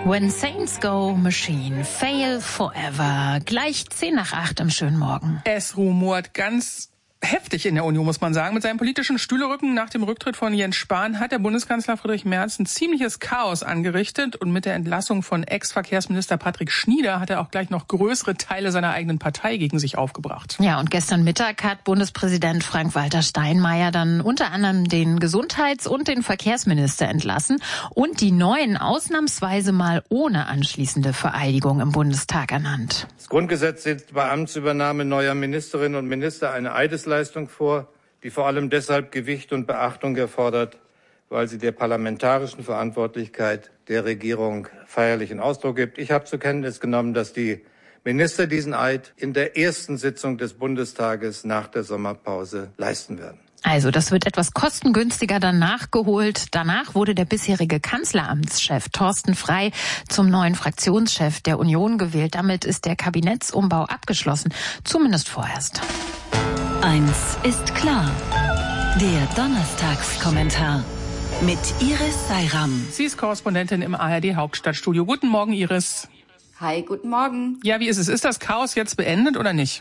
When Saints Go, Machine Fail Forever. Gleich 7:50 im schönen Morgen. Es rumort ganz heftig in der Union, muss man sagen. Mit seinem politischen Stühlerücken nach dem Rücktritt von Jens Spahn hat der Bundeskanzler Friedrich Merz ein ziemliches Chaos angerichtet. Und mit der Entlassung von Ex-Verkehrsminister Patrick Schnieder hat er auch gleich noch größere Teile seiner eigenen Partei gegen sich aufgebracht. Ja, und gestern Mittag hat Bundespräsident Frank-Walter Steinmeier dann unter anderem den Gesundheits- und den Verkehrsminister entlassen und die neuen ausnahmsweise mal ohne anschließende Vereidigung im Bundestag ernannt. Das Grundgesetz sieht bei Amtsübernahme neuer Ministerinnen und Minister eine Eidesleistung vor, die vor allem deshalb Gewicht und Beachtung erfordert, weil sie der parlamentarischen Verantwortlichkeit der Regierung feierlichen Ausdruck gibt. Ich habe zur Kenntnis genommen, dass die Minister diesen Eid in der ersten Sitzung des Bundestages nach der Sommerpause leisten werden. Also, das wird etwas kostengünstiger dann nachgeholt. Danach wurde der bisherige Kanzleramtschef Thorsten Frey zum neuen Fraktionschef der Union gewählt. Damit ist der Kabinettsumbau abgeschlossen, zumindest vorerst. Eins ist klar. Der Donnerstagskommentar mit Iris Seiram. Sie ist Korrespondentin im ARD Hauptstadtstudio. Guten Morgen, Iris. Hi, guten Morgen. Ja, wie ist es? Ist das Chaos jetzt beendet oder nicht?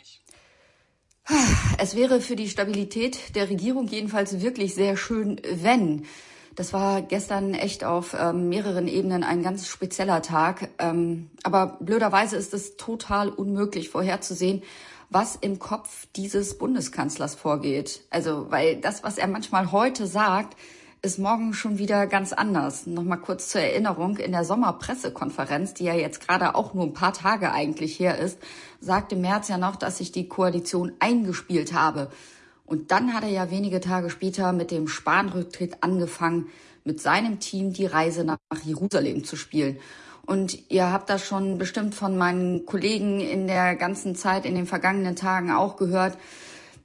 Es wäre für die Stabilität der Regierung jedenfalls wirklich sehr schön, wenn. Das war gestern echt auf mehreren Ebenen ein ganz spezieller Tag. Aber blöderweise ist es total unmöglich vorherzusehen, was im Kopf dieses Bundeskanzlers vorgeht. Also, weil das, was er manchmal heute sagt, ist morgen schon wieder ganz anders. Nochmal kurz zur Erinnerung, in der Sommerpressekonferenz, die ja jetzt gerade auch nur ein paar Tage eigentlich her ist, sagte Merz ja noch, dass sich die Koalition eingespielt habe. Und dann hat er ja wenige Tage später mit dem Spahn-Rücktritt angefangen, mit seinem Team die Reise nach Jerusalem zu spielen. Und ihr habt das schon bestimmt von meinen Kollegen in der ganzen Zeit, in den vergangenen Tagen auch gehört.